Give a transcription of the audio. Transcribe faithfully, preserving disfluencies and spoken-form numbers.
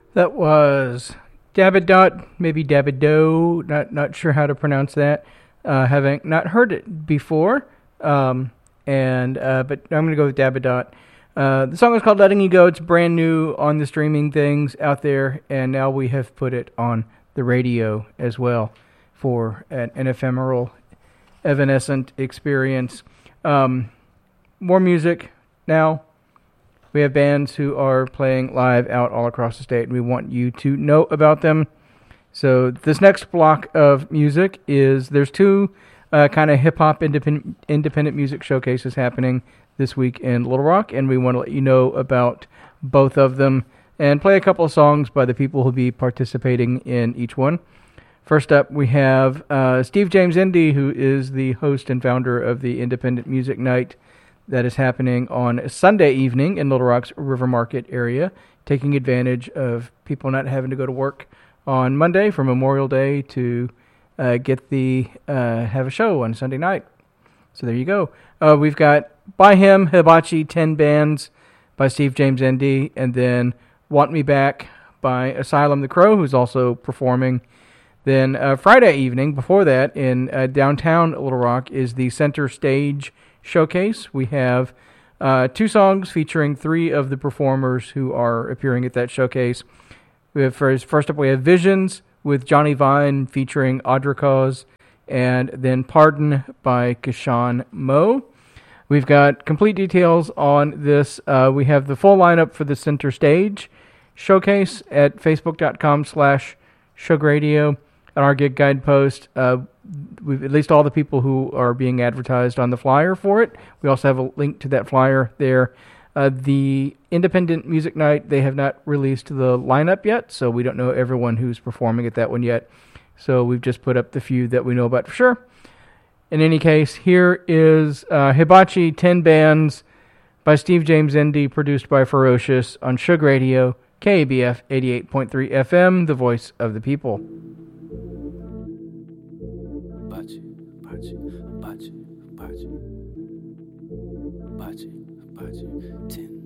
That was Dabadot, maybe Dabido, not not sure how to pronounce that. Uh, having not heard it before, um, and uh, but I'm gonna go with Dabadot. Uh, the song is called "Letting You Go." It's brand new on the streaming things out there, and now we have put it on the radio as well for an, an ephemeral, evanescent experience. Um, more music now. We have bands who are playing live out all across the state, and we want you to know about them. So this next block of music is, there's two uh, kind of hip-hop independent, independent music showcases happening this week in Little Rock, and we want to let you know about both of them and play a couple of songs by the people who will be participating in each one. First up, we have uh, Steve James Indy, who is the host and founder of the Independent Music Night that is happening on Sunday evening in Little Rock's River Market area, taking advantage of people not having to go to work on Monday for Memorial Day to uh, get the uh, have a show on Sunday night. So there you go. Uh, we've got By Him, Hibachi, ten Bands by Steve James Indy, and then Want Me Back by Asylum the Crow, who's also performing. Then uh, Friday evening, before that, in uh, downtown Little Rock, is the Center Stage Showcase. We have uh, two songs featuring three of the performers who are appearing at that showcase. We have first, first up, we have Visions with Johnny Vine featuring Audra Cause, and then Pardon by Kashan Mo. We've got complete details on this. Uh, we have the full lineup for the Center Stage Showcase at facebook.com slash Shug Radio. On our gig guide post, uh, we've at least all the people who are being advertised on the flyer for it. We also have a link to that flyer there. Uh, the Independent Music Night, they have not released the lineup yet, so we don't know everyone who's performing at that one yet. So we've just put up the few that we know about for sure. In any case, here is uh, Hibachi, ten Bands by Steve James Indy, produced by Ferocious on Shug Radio, K A B F eighty-eight point three F M, the voice of the people. Hibachi, Hibachi, Hibachi, Hibachi, Hibachi, Hibachi, ten